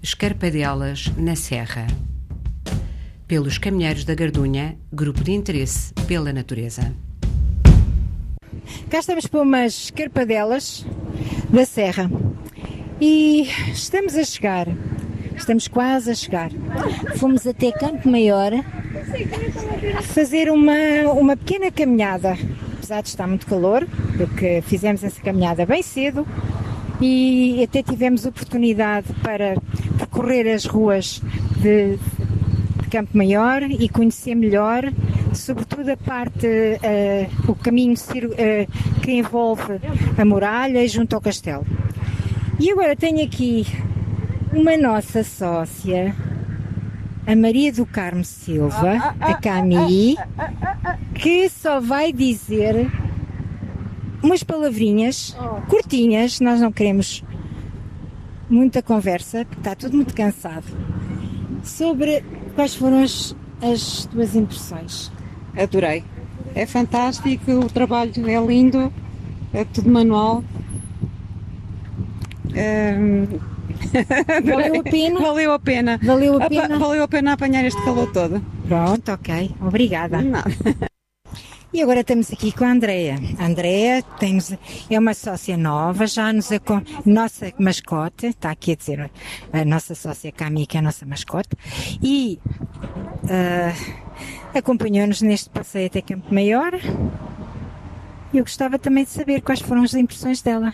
Escarpadelas na Serra. Pelos Caminheiros da Gardunha, grupo de interesse pela natureza. Cá estamos por umas escarpadelas da Serra e estamos a chegar, estamos quase a chegar. Fomos até Campo Maior fazer uma pequena caminhada, apesar de estar muito calor, porque fizemos essa caminhada bem cedo e até tivemos oportunidade para percorrer as ruas de Campo Maior e conhecer melhor, sobretudo a parte, o caminho que envolve a muralha junto ao castelo. E agora tenho aqui uma nossa sócia, a Maria do Carmo Silva, a Cami, que só vai dizer umas palavrinhas curtinhas. Nós não queremos muita conversa, porque está tudo muito cansado, sobre quais foram as tuas impressões. Adorei, é fantástico, o trabalho é lindo, é tudo manual. Valeu a pena? Valeu a pena. Valeu a pena? Valeu a pena apanhar este calor todo. Pronto, ok, obrigada. Nada. E agora estamos aqui com a Andreia. A Andreia é uma sócia nova, nossa mascote, está aqui a dizer a nossa sócia Cami, que é a nossa mascote, e acompanhou-nos neste passeio até Campo Maior. E eu gostava também de saber quais foram as impressões dela.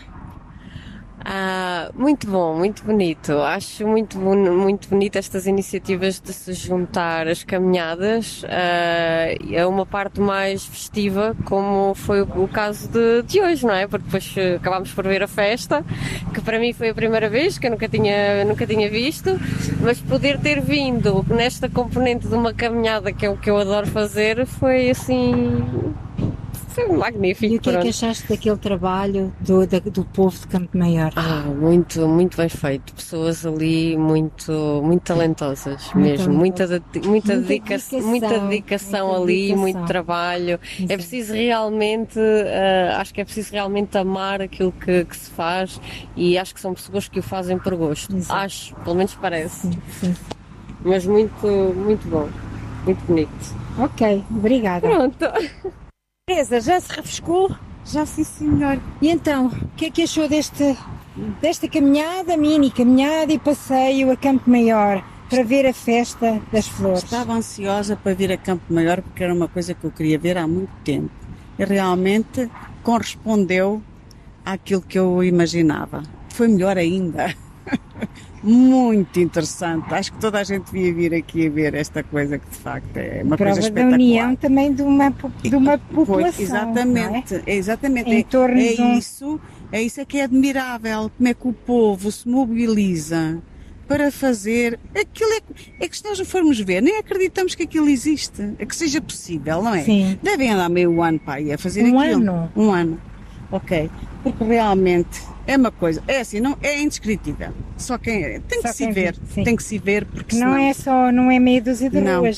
Muito bom, muito bonito. Acho muito bonito estas iniciativas de se juntar as caminhadas a uma parte mais festiva, como foi o caso de hoje, não é? Porque depois acabámos por ver a festa, que para mim foi a primeira vez, que eu nunca tinha visto, mas poder ter vindo nesta componente de uma caminhada, que é o que eu adoro fazer, foi assim... Foi magnífico. E o que é que achaste daquele trabalho do povo de Campo Maior? Muito bem feito. Pessoas ali muito talentosas mesmo. Muita dedicação ali, muito trabalho. Exato. É preciso realmente, acho que é preciso realmente amar aquilo que se faz, e acho que são pessoas que o fazem por gosto. Exato. Acho, pelo menos parece. Sim. Mas muito bom. Muito bonito. Ok, obrigada. Pronto. Teresa, já se refrescou? Já sim, senhor. E então, o que é que achou desta caminhada, mini caminhada e passeio a Campo Maior para ver a festa das flores? Estava ansiosa para vir a Campo Maior porque era uma coisa que eu queria ver há muito tempo e realmente correspondeu àquilo que eu imaginava. Foi melhor ainda. Muito interessante. Acho que toda a gente devia vir aqui a ver esta coisa, que de facto é uma coisa espetacular. Da união também de uma população. Pois, exatamente, não é? Exatamente. Em torno é isso que é admirável, como é que o povo se mobiliza para fazer aquilo. É que se nós não formos ver, nem acreditamos que aquilo existe, que seja possível, não é? Sim. Devem andar meio ano para aí a fazer aquilo. Um ano. Ok. Porque realmente é uma coisa, é assim, não é indescritível. Só quem tem que se ver, tem que se ver, porque não é meia dúzia de ruas,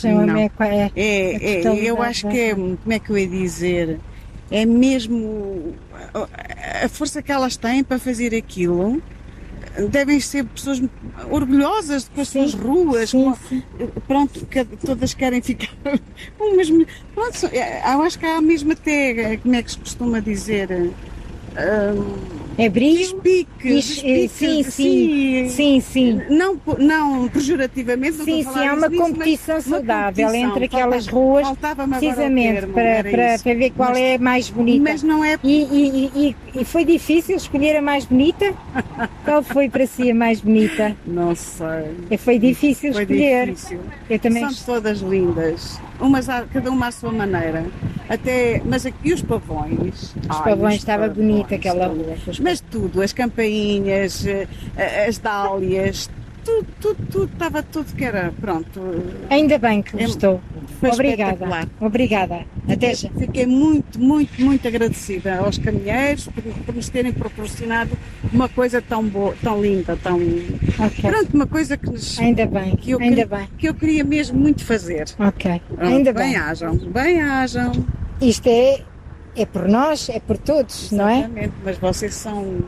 eu acho que é, como é que eu ia dizer, é mesmo a força que elas têm para fazer aquilo. Devem ser pessoas orgulhosas com as suas ruas, pronto, que todas querem ficar umas, pronto, eu acho que há mesmo até, como é que se costuma dizer, é brilho? Sim. Não pejorativamente. Sim, há uma competição saudável entre aquelas ruas, precisamente para ver qual é a mais bonita. Mas não é... E foi difícil escolher a mais bonita? Qual foi para si a mais bonita? Não sei. Foi difícil escolher. Difícil. Eu também... São todas lindas, cada uma à sua maneira. Mas aqui os pavões. Os pavões estava bonita aquela rua. Mas tudo, as campainhas, as dálias, tudo, estava tudo que era, pronto. Ainda bem que gostou. Foi espetacular. Obrigada. Até já. Fiquei muito agradecida aos caminheiros por nos terem proporcionado uma coisa tão boa, tão linda, tão... Okay. Pronto, uma coisa que nos... Ainda bem. Que eu queria mesmo muito fazer. Ok. Pronto, ainda bem. Bem hajam. Isto é por nós, é por todos, exatamente, não é? Mas vocês são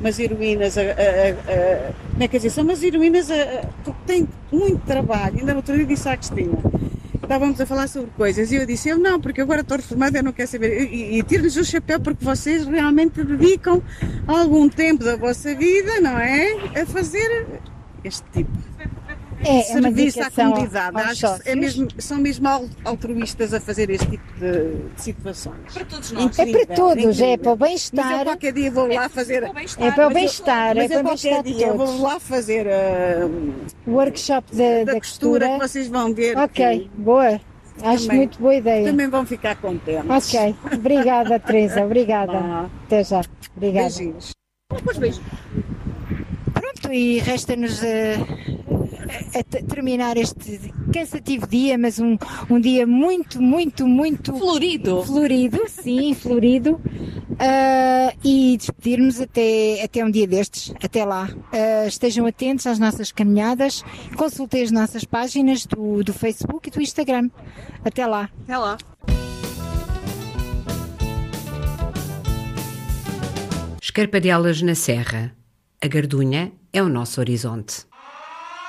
umas heroínas, como é que dizer, são umas heroínas porque têm muito trabalho. Ainda no outro dia disse à Cristina, estávamos a falar sobre coisas e eu disse, eu não, porque agora estou reformada, eu não quero saber. E tiro-lhes o chapéu porque vocês realmente dedicam algum tempo da vossa vida, não é? A fazer este tipo de serviço à comunidade. Acho que são mesmo altruístas a fazer este tipo de situações. Para todos nós. É para todos, é para o bem-estar. Mas eu qualquer dia vou lá fazer. É para o bem-estar, Mas é para eu o bem-estar qualquer de dia todos. vou lá fazer O workshop da costura. que vocês vão ver. Ok, boa. Acho Também. muito boa ideia. Também vão ficar contentes. Ok, obrigada, Teresa, obrigada. Até já. Obrigada. Beijinhos. Depois beijo. Pronto, e resta-nos terminar este cansativo dia, mas um dia muito florido, sim, florido, e despedir-nos até um dia destes, até lá. Estejam atentos às nossas caminhadas, consultem as nossas páginas do Facebook e do Instagram. Até lá. Até lá. Escarpadelas na Serra. A Gardunha é o nosso horizonte.